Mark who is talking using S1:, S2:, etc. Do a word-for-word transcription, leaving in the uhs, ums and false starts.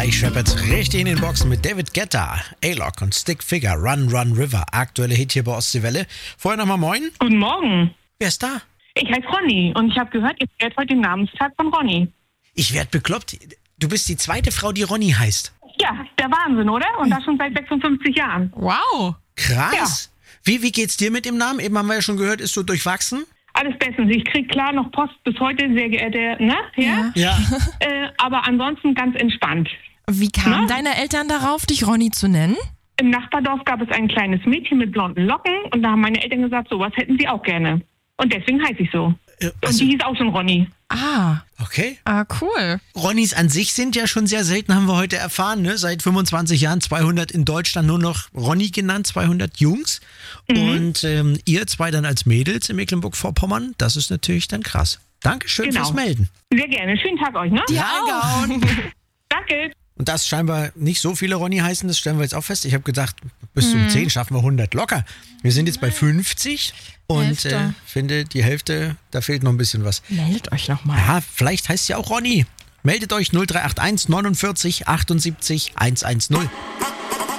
S1: Gleich scheppert richtig in den Boxen mit David Guetta, A-Lock und Stick Figure, Run Run River. Aktuelle Hit hier bei Ostseewelle. Vorher nochmal moin.
S2: Guten Morgen.
S1: Wer ist da?
S2: Ich heiße Ronny und ich habe gehört, ihr feiert heute den Namenstag von Ronny.
S1: Ich werd bekloppt. Du bist die zweite Frau, die Ronny heißt.
S2: Ja, der Wahnsinn, oder? Und das schon seit sechsundfünfzig Jahren.
S3: Wow.
S1: Krass. Wie, wie geht's dir mit dem Namen? Eben haben wir ja schon gehört, ist so durchwachsen?
S2: Alles bestens. Ich kriege klar noch Post bis heute, sehr geehrte, ne? Ja.
S1: Ja.
S2: Äh, aber ansonsten ganz entspannt.
S3: Wie kamen
S2: Na?
S3: deine Eltern darauf, dich Ronny zu nennen?
S2: Im Nachbardorf gab es ein kleines Mädchen mit blonden Locken und da haben meine Eltern gesagt, sowas hätten sie auch gerne. Und deswegen heiße ich so.
S1: Äh,
S2: Und
S1: also,
S2: die hieß auch schon Ronny.
S3: Ah,
S1: okay.
S3: ah, cool.
S1: Ronnys an sich sind ja schon sehr selten, haben wir heute erfahren. Ne? Seit fünfundzwanzig Jahren zweihundert in Deutschland nur noch Ronny genannt, zweihundert Jungs.
S2: Mhm.
S1: Und ähm, ihr zwei dann als Mädels in Mecklenburg-Vorpommern, das ist natürlich dann krass. Dankeschön
S2: Genau.
S1: fürs Melden.
S2: Sehr gerne. Schönen Tag euch, ne?
S3: Ja.
S1: Reingehauen.
S2: Danke.
S1: Und dass scheinbar nicht so viele Ronny heißen, das stellen wir jetzt auch fest. Ich habe gedacht, bis zum zehn schaffen wir hundert locker. Wir sind jetzt bei fünfzig und
S3: Hälfte.
S1: äh, finde, die Hälfte, da fehlt noch ein bisschen was.
S3: Meldet euch nochmal.
S1: Ja, vielleicht heißt es ja auch Ronny. Meldet euch null drei acht eins neunundvierzig achtundsiebzig hundertzehn.